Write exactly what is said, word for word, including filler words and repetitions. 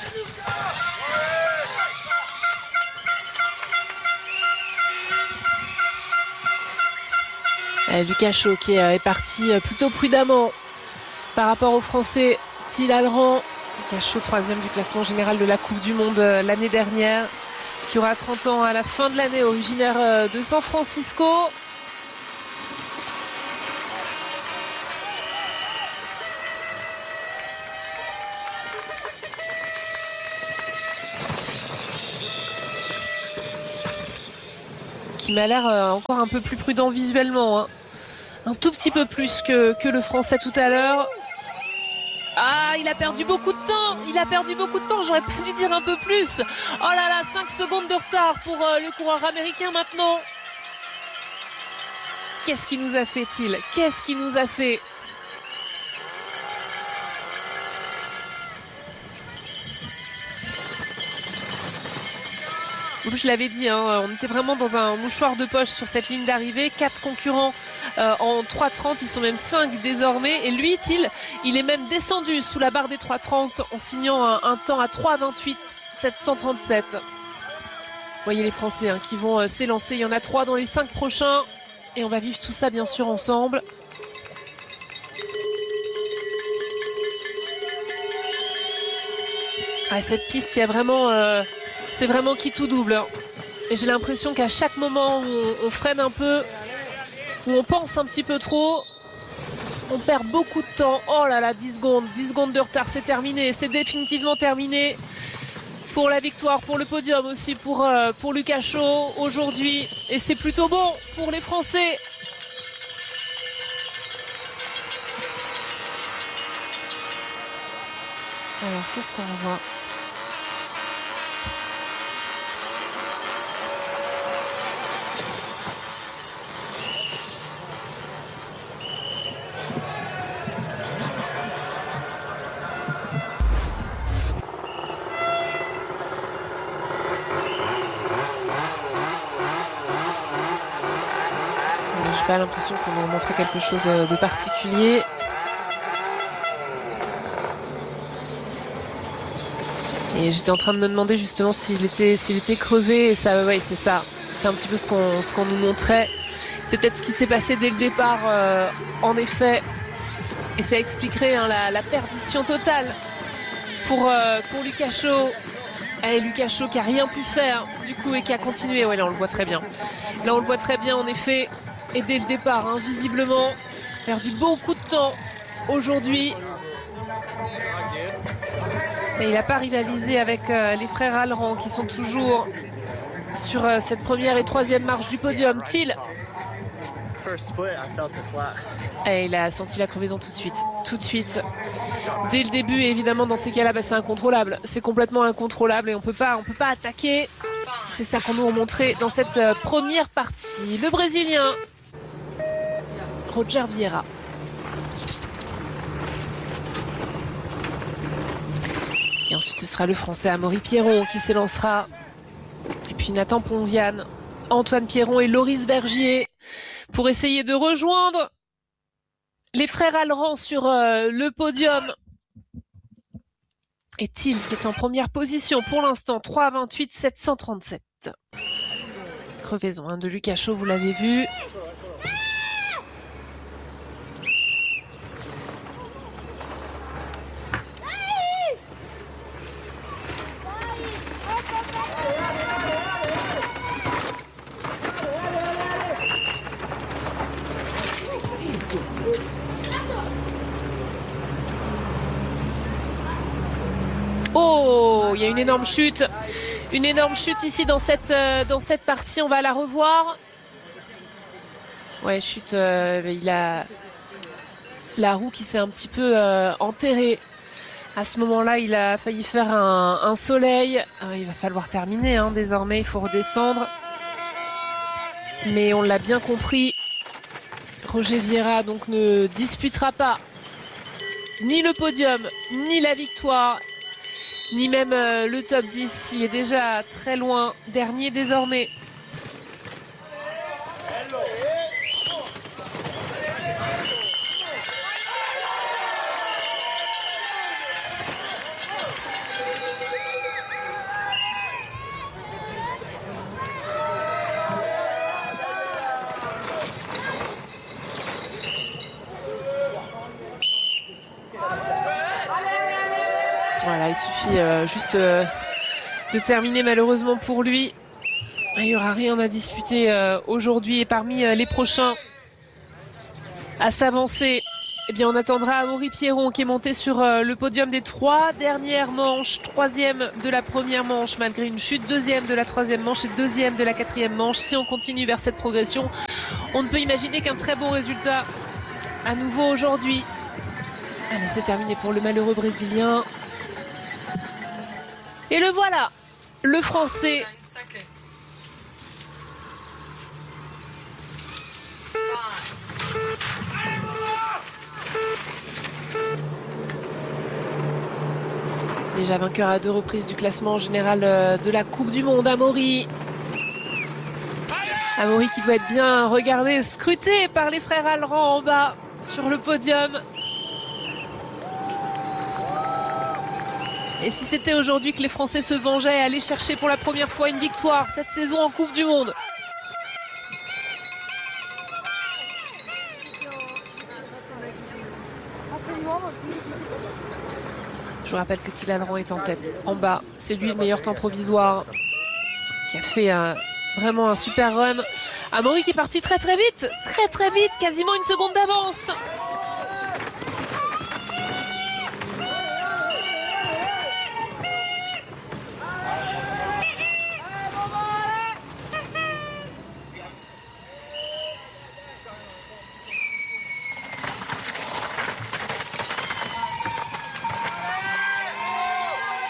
Euh, Lucas Chaud qui est, est parti plutôt prudemment par rapport aux Français. Thiel Alran, Lucas Chaud troisième du classement général de la Coupe du Monde euh, l'année dernière, qui aura trente ans à la fin de l'année, originaire euh, de San Francisco. Qui m'a l'air euh, encore un peu plus prudent visuellement, hein. Un tout petit peu plus que, que le Français tout à l'heure. Ah, il a perdu beaucoup de temps. Il a perdu beaucoup de temps. J'aurais pas dû dire un peu plus. Oh là là, cinq secondes de retard pour euh, le coureur américain maintenant. Qu'est-ce qu'il nous a fait-il? Qu'est-ce qu'il nous a fait? Je l'avais dit, hein, on était vraiment dans un mouchoir de poche sur cette ligne d'arrivée. Quatre concurrents euh, en trois trente, ils sont même cinq désormais. Et lui, il, il est même descendu sous la barre des trois trente en signant un, un temps à trois vingt-huit sept cent trente-sept. Vous voyez les Français hein, qui vont euh, s'élancer. Il y en a trois dans les cinq prochains. Et on va vivre tout ça bien sûr ensemble. Ah, cette piste, il y a vraiment... Euh, c'est vraiment qui tout double. Hein. Et j'ai l'impression qu'à chaque moment où on, on freine un peu, où on pense un petit peu trop, on perd beaucoup de temps. Oh là là, dix secondes, dix secondes de retard, c'est terminé. C'est définitivement terminé pour la victoire, pour le podium aussi, pour, euh, pour Lucas Chaud aujourd'hui. Et c'est plutôt bon pour les Français. Alors, qu'est-ce qu'on voit ? J'ai pas l'impression qu'on nous montrait quelque chose de particulier. Et j'étais en train de me demander justement s'il était, s'il était crevé. Et ça, ouais, c'est ça. C'est un petit peu ce qu'on, ce qu'on nous montrait. C'est peut-être ce qui s'est passé dès le départ, euh, en effet. Et ça expliquerait hein, la, la perdition totale pour, euh, pour Lucas Chaud. Et Lucas Chaud qui a rien pu faire du coup et qui a continué. Ouais, là on le voit très bien. Là on le voit très bien en effet. Et dès le départ, hein, visiblement, perdu beaucoup de temps aujourd'hui. Et il n'a pas rivalisé avec euh, les frères Alran qui sont toujours sur euh, cette première et troisième marche du podium. Thiel. Et il a senti la crevaison tout de suite. Tout de suite. Dès le début, et évidemment, dans ces cas-là, bah, c'est incontrôlable. C'est complètement incontrôlable et on peut pas, on peut pas attaquer. C'est ça qu'on nous a montré dans cette euh, première partie. Le Brésilien Roger Vieira. Et ensuite, ce sera le Français Amaury Pierron qui s'élancera. Et puis Nathan Ponviane, Antoine Pierron et Loris Bergier pour essayer de rejoindre les frères Alran sur euh, le podium. Et Thiel qui est en première position pour l'instant, trois vingt-huit sept cent trente-sept. Crevaison hein, de Lucas Chaud, vous l'avez vu. Oh, il y a une énorme chute. Une énorme chute ici dans cette, euh, dans cette partie. On va la revoir. Ouais, chute. Euh, il a la roue qui s'est un petit peu euh, enterrée. À ce moment-là, il a failli faire un, un soleil. Euh, il va falloir terminer hein, désormais. Il faut redescendre. Mais on l'a bien compris. Roger Vieira donc ne disputera pas ni le podium, ni la victoire, ni même euh, le top dix. Il est déjà très loin, dernier désormais. Voilà, il suffit euh, juste euh, de terminer malheureusement pour lui. Il n'y aura rien à disputer euh, aujourd'hui et parmi euh, les prochains à s'avancer, eh bien on attendra Amaury Pierron qui est monté sur euh, le podium des trois dernières manches, troisième de la première manche malgré une chute, deuxième de la troisième manche et deuxième de la quatrième manche. Si on continue vers cette progression, on ne peut imaginer qu'un très bon résultat à nouveau aujourd'hui. Allez, c'est terminé pour le malheureux Brésilien. Et le voilà, le Français. Déjà vainqueur à deux reprises du classement général de la Coupe du Monde, Amaury. Amaury qui doit être bien regardé, scruté par les frères Alran en bas sur le podium. Et si c'était aujourd'hui que les Français se vengeaient et allaient chercher pour la première fois une victoire cette saison en Coupe du Monde? Je vous rappelle que Thilo Alran est en tête. En bas, c'est lui le meilleur temps provisoire qui a fait un, vraiment un super run. Amaury qui est parti très très vite, très très vite, quasiment une seconde d'avance.